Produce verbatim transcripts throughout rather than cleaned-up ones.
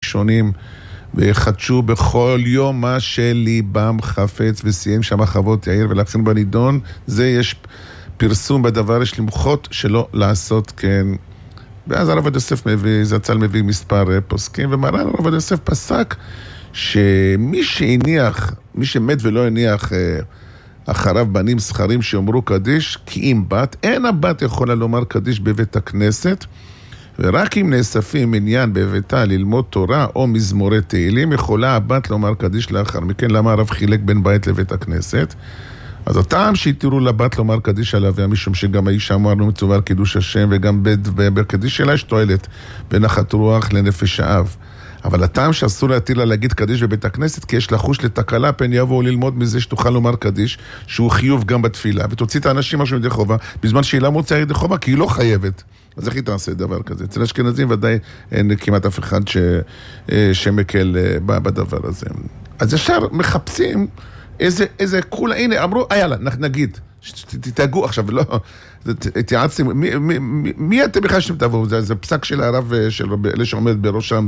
שונים, ויחדשו בכל יום מה שליבם חפץ, וסיים שם חוות יאיר, ולכן בנידון, זה יש פרסום בדבר, יש למחות שלא לעשות כן. ואז הרב עובדיה יוסף מביא, זצ"ל מביא מספר פוסקים, ומרן הרב עובדיה יוסף פסק, שמי שהניח, מי שמת ולא הניח אחריו בנים זכרים שאומרו קדיש, כי אם בת, אין הבת יכולה לומר קדיש בבית הכנסת, ורק אם נאספים עניין בביתה ללמוד תורה או מזמורי תהילים, יכולה הבת לומר קדיש לאחר מכן. למה הרב חילק בין בית לבית הכנסת? אז הטעם שהתירו לבת לומר קדיש עליו, משום שגם האישה אמרנו מצווה קידוש השם, וגם בקדיש שלה יש תועלת בנחת רוח לנפש האב. אבל הטעם שאסור להתיר לה להגיד קדיש בבית הכנסת, כי יש לחוש לתקלה, פן יבואו ללמוד מזה שתוכל לומר קדיש, שהוא חיוב גם בתפילה, ותוציא את האנשים משהו ידי חובה, בזמן שהיא לא מוצאה ידי חובה, כי היא לא חייבת. אז איך היא תעשה דבר כזה? אצל אשכנזים ודאי אין כמעט אף אחד ש... שמקל בדבר הזה. אז ישר מחפשים איזה, איזה כולה, הנה, אמרו, יאללה, נגיד, תתאגו עכשיו, לא, התייעצתם, מי, מי, מי אתם בכלל שאתם תבואו? זה, זה פסק של הרב, של אלה שעומד בראשם,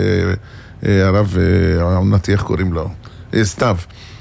הרב, העונתי, איך קוראים לו? סתיו.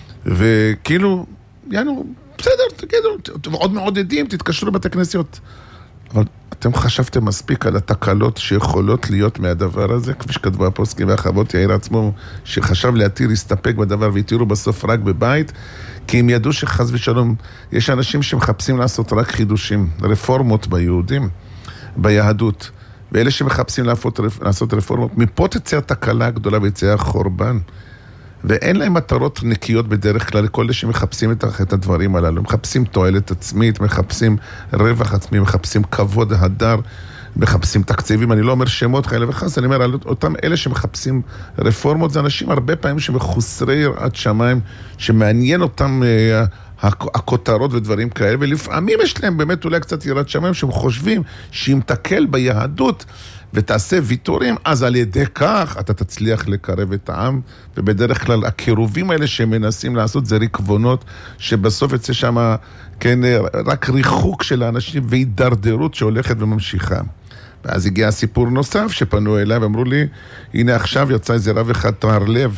וכאילו, יענו, בסדר, תגידו, עוד מעודדים, תתקשרו לבתי כנסיות. אבל אתם חשבתם מספיק על התקלות שיכולות להיות מהדבר הזה, כפי שכתבו הפוסקים והחוות יאיר עצמו, שחשב להתיר, הסתפק בדבר, והתירו בסוף רק בבית, כי הם ידעו שחס ושלום, יש אנשים שמחפשים לעשות רק חידושים, רפורמות ביהודים, ביהדות, ואלה שמחפשים לעשות רפורמות, מפה תצא התקלה הגדולה ויצא החורבן, ואין להם מטרות נקיות בדרך כלל, לכל אלה שמחפשים את הדברים הללו. מחפשים תועלת עצמית, מחפשים רווח עצמי, מחפשים כבוד הדר, מחפשים תקציבים. אני לא אומר שמות כאלה וחס, אני אומר על אותם אלה שמחפשים רפורמות, זה אנשים הרבה פעמים שמחוסרי יראת שמיים, שמעניין אותם אה, הכותרות ודברים כאלה, ולפעמים יש להם באמת אולי קצת יראת שמיים, שהם חושבים שאם תקל ביהדות, ותעשה ויתורים, אז על ידי כך אתה תצליח לקרב את העם, ובדרך כלל הקירובים האלה שמנסים לעשות זה ריקבונות, שבסוף יצא שם, כן, רק ריחוק של האנשים והידרדרות שהולכת וממשיכה. ואז הגיע סיפור נוסף שפנו אליי ואמרו לי, הנה עכשיו יצא איזה רב אחד תואר לב,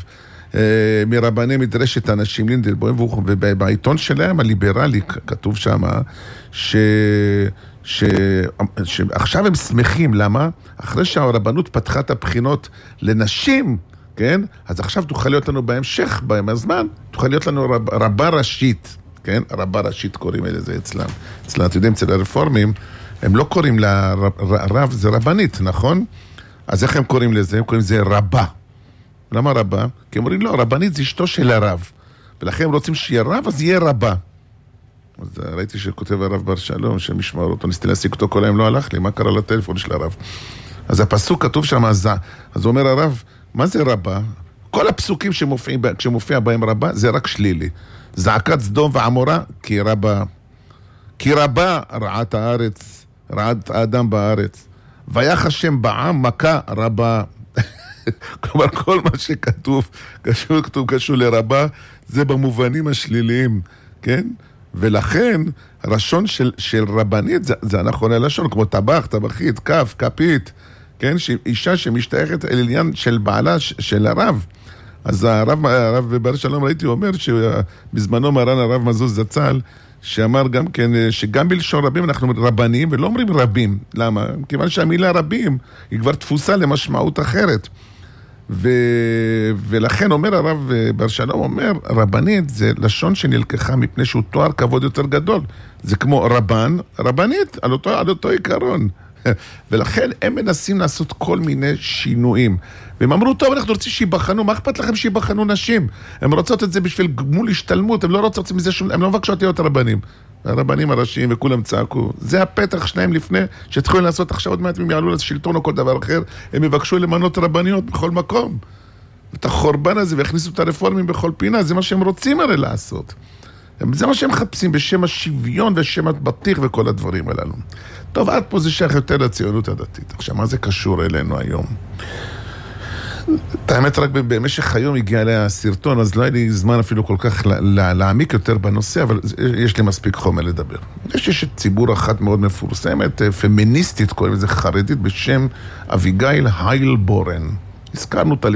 מרבני מדרשת אנשים לינדלבוים, ובעיתון שלהם הליברלי כתוב שם ש... ש... שעכשיו הם שמחים, למה? אחרי שהרבנות פתחה את הבחינות לנשים, כן? אז עכשיו תוכל להיות לנו בהמשך, בהם הזמן, תוכל להיות לנו רב, רבה ראשית, כן? רבה ראשית קוראים לזה אצלם. אצלם, אתם יודעים, אצל הרפורמים, הם לא קוראים לה רב, רב, זה רבנית, נכון? אז איך הם קוראים לזה? הם קוראים לזה רבה. למה רבה? כי הם אומרים, לא, רבנית זה אשתו של הרב. ולכן הם רוצים שיהיה רב, אז יהיה רבה. אז ראיתי שכותב הרב בר שלום, שמשמר אותו, ניסיתי להשיג אותו כל היום, לא הלך לי, מה קרה לטלפון של הרב? אז הפסוק כתוב שם, אז, אז אומר הרב, מה זה רבה? כל הפסוקים שמופיעים, כשמופיע בהם רבה, זה רק שלילי. זעקת סדום ועמורה, כי רבה, כי רבה רעת הארץ, רעת האדם בארץ. ויח השם בעם מכה רבה. כלומר, כל מה שכתוב, קשור, כתוב, קשור לרבה, זה במובנים השליליים, כן? ולכן, לשון של, של רבנית, זה, זה נכון הלשון, כמו טבח, טבחית, כף, כפית, כן? אישה שמשתייכת אל עניין של בעלה, של הרב. אז הרב, הרב בר שלום ראיתי, אומר שבזמנו מרן הרב מזוז זצ"ל, שאמר גם כן, שגם בלשון רבים אנחנו רבנים, ולא אומרים רבים. למה? כיוון שהמילה רבים היא כבר תפוסה למשמעות אחרת. ו... ולכן אומר הרב בר שלום, אומר, רבנית זה לשון שנלקחה מפני שהוא תואר כבוד יותר גדול. זה כמו רבן, רבנית, על אותו, על אותו עיקרון. ולכן הם מנסים לעשות כל מיני שינויים. והם אמרו, טוב, אנחנו רוצים שיבחנו, מה אכפת לכם שיבחנו נשים? הם רוצות את זה בשביל גמול השתלמות, הם לא רוצות מזה שום, הם לא מבקשות להיות רבנים. הרבנים הראשיים וכולם צעקו. זה הפתח שלהם לפני שתחילו לעשות עכשיו עוד מעט, אם יעלו לשלטון או כל דבר אחר, הם יבקשו למנות רבניות בכל מקום. את החורבן הזה והכניסו את הרפורמים בכל פינה, זה מה שהם רוצים הרי לעשות. זה מה שהם מחפשים בשם השוויון ושם הבטיח וכל הדברים הללו. טוב, עד פה זה שייך יותר לציונות הדתית. עכשיו, מה זה קשור אלינו היום? את האמת, רק במשך היום הגיע אליה הסרטון, אז לא היה לי זמן אפילו כל כך להעמיק יותר בנושא, אבל יש לי מספיק חומר לדבר. יש יש ציבור אחת מאוד מפורסמת, פמיניסטית, קוראים לזה חרדית, בשם אביגיל היילבורן. הזכרנו אותה